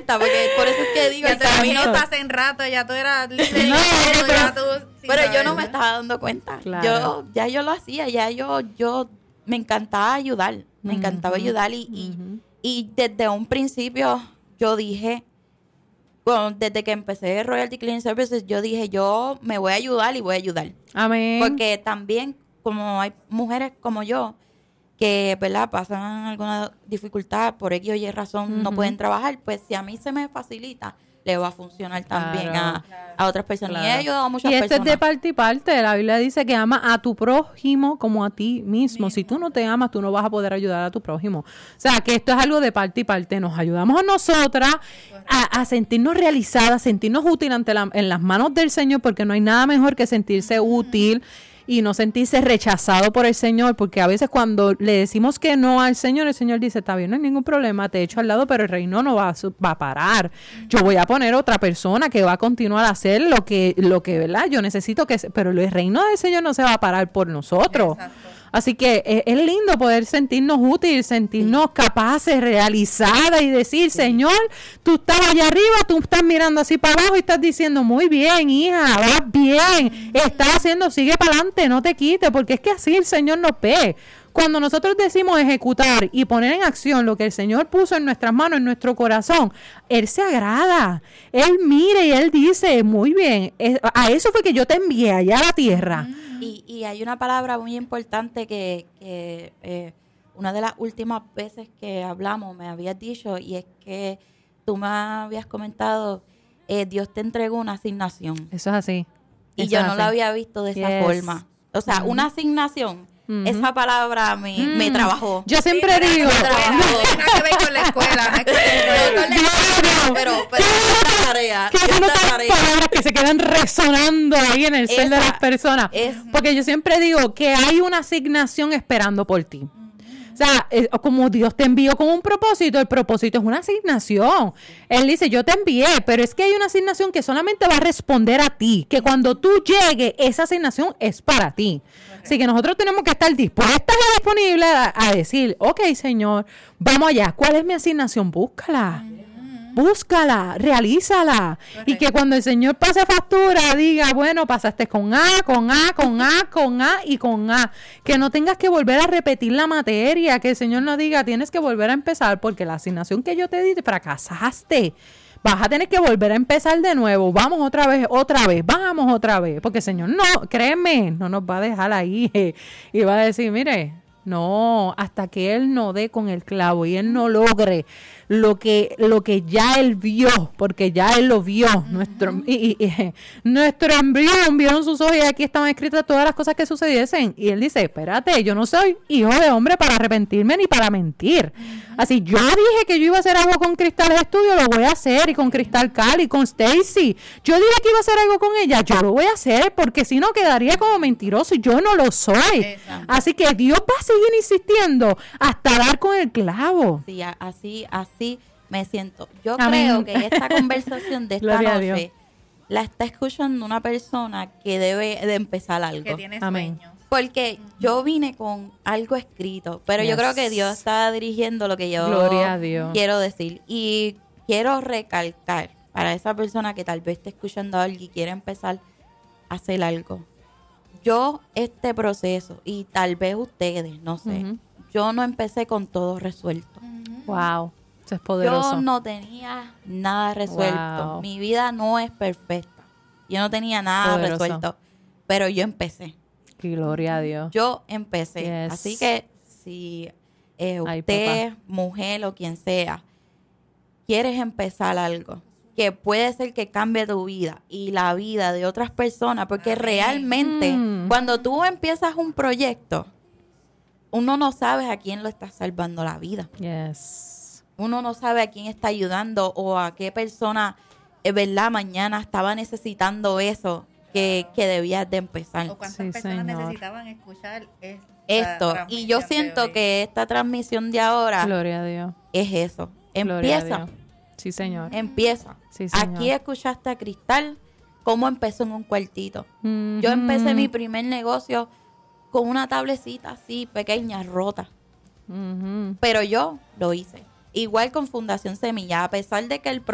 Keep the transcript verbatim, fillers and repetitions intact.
cuenta, porque por eso es que digo, ya te camino hace un rato, ya tú eras líder, no, pero, pero, ya tú, pero saber, yo no ¿no? me estaba dando cuenta. Claro. Yo ya yo lo hacía, ya yo yo me encantaba ayudar, me Uh-huh. encantaba ayudar y, y, Uh-huh. y desde un principio yo dije, bueno, desde que empecé Royalty Cleaning Services, yo dije, yo me voy a ayudar y voy a ayudar. Amén. Porque también, como hay mujeres como yo, que, ¿verdad?, pasan alguna dificultad por X o Y razón, Uh-huh. no pueden trabajar, pues si a mí se me facilita, le va a funcionar también Claro. a, a otras personas. Claro. Y he ayudado a muchas y esto personas. es de parte y parte. La Biblia dice que ama a tu prójimo como a ti mismo. Si tú no te amas, tú no vas a poder ayudar a tu prójimo. O sea, que esto es algo de parte y parte. Nos ayudamos a nosotras a, a sentirnos realizadas, sentirnos útiles ante la, en las manos del Señor, porque no hay nada mejor que sentirse útil y no sentirse rechazado por el Señor, porque a veces cuando le decimos que no al Señor, el Señor dice, está bien, no hay ningún problema, te echo al lado, pero el reino no va a, va a parar. Yo voy a poner otra persona que va a continuar a hacer lo que, lo que, ¿verdad? Yo necesito que, pero el reino del Señor no se va a parar por nosotros. Exacto. Así que es, es lindo poder sentirnos útiles, sentirnos sí. capaces, realizadas y decir, sí. Señor, tú estás allá arriba, tú estás mirando así para abajo y estás diciendo, muy bien, hija, vas bien, estás haciendo, sigue para adelante, no te quites, porque es que así el Señor nos ve. Cuando nosotros decimos ejecutar y poner en acción lo que el Señor puso en nuestras manos, en nuestro corazón, Él se agrada. Él mira y Él dice, muy bien, a eso fue que yo te envié allá a la tierra. Y, y hay una palabra muy importante que, que eh, una de las últimas veces que hablamos me habías dicho, y es que tú me habías comentado, eh, Dios te entregó una asignación. Eso es así. Y Eso yo es no así. lo había visto de esa Yes. forma. O sea, Uh-huh. una asignación. Uh-huh. Esa palabra me, Mm. me trabajó. Yo siempre Sí, digo, no tiene nada que ver con la escuela, no es con la escuela. No, pero, pero esta tarea, que esta no son tarea. palabras que se quedan resonando ahí en el ser de Esa las personas. es- Porque yo siempre digo que hay una asignación esperando por ti. O sea, eh, como Dios te envió con un propósito, el propósito es una asignación. Él dice, yo te envié, pero es que hay una asignación que solamente va a responder a ti, que cuando tú llegues, esa asignación es para ti. Así que nosotros tenemos que estar dispuestas y disponibles a, a decir, ok, Señor, vamos allá, ¿cuál es mi asignación? Búscala. Búscala, realízala. Correcto. Y que cuando el Señor pase factura, diga, bueno, pasaste con A, con A, con A, con A y con A. Que no tengas que volver a repetir la materia, que el Señor no diga, tienes que volver a empezar porque la asignación que yo te di, te fracasaste. Vas a tener que volver a empezar de nuevo. Vamos otra vez, otra vez, vamos otra vez. Porque el Señor no, créeme, no nos va a dejar ahí. Eh, y va a decir, mire, no, hasta que Él no dé con el clavo y Él no logre lo que lo que ya Él vio, porque ya Él lo vio. Uh-huh. Nuestro y, y, y, nuestro embrión vieron sus ojos y aquí estaban escritas todas las cosas que sucediesen. Y Él dice, espérate, yo no soy hijo de hombre para arrepentirme ni para mentir. Uh-huh. Así, yo dije que yo iba a hacer algo con Cristal Estudio, lo voy a hacer, y con Cristal Cal y con Stacy. Yo dije que iba a hacer algo con ella, yo lo voy a hacer, porque si no quedaría como mentiroso y yo no lo soy. Exacto. Así que Dios va a seguir insistiendo hasta dar con el clavo. Sí, a- así, así me siento. Yo Amén. creo que esta conversación de esta Gloria a Dios. noche la está escuchando una persona que debe de empezar algo. Que tiene Amén. sueños. Porque yo vine con algo escrito, pero Yes. yo creo que Dios está dirigiendo lo que yo Gloria a Dios. quiero decir. Y quiero recalcar para esa persona que tal vez esté escuchando algo y quiere empezar a hacer algo. Yo este proceso, y tal vez ustedes, no sé, Ujú. yo no empecé con todo resuelto. Wow, eso es poderoso. Yo no tenía nada resuelto. Wow. Mi vida no es perfecta. Yo no tenía nada Poderoso. resuelto, pero yo empecé. Gloria a Dios. Yo empecé. Yes. Así que si eh, Ay, usted, mujer o quien sea, quieres empezar algo que puede ser que cambie tu vida y la vida de otras personas, porque Amén. realmente Mm. cuando tú empiezas un proyecto, uno no sabe a quién lo está salvando la vida. Yes. Uno no sabe a quién está ayudando o a qué persona, es verdad, mañana estaba necesitando eso que, que debías de empezar. O cuántas Sí, personas Señor. necesitaban escuchar esta Esto. Y yo transmisión de siento hoy. que esta transmisión de ahora Gloria a Dios. es eso. Gloria a Empieza. Dios. Sí, Señor. Empieza. Sí, Señor. Aquí escuchaste a Cristal cómo empezó en un cuartito. Mm-hmm. Yo empecé mi primer negocio con una tablecita así pequeña, rota. Mhm. Pero yo lo hice. Igual con Fundación Semilla, a pesar de que el